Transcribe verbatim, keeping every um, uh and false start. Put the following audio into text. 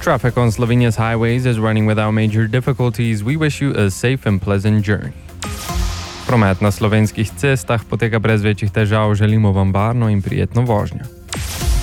Traffic on Slovenia's highways is running without major difficulties. We wish you a safe and pleasant journey. Promet na slovenskih cestah poteka brez večjih težav. Želimo vam varno in prijetno vožnjo.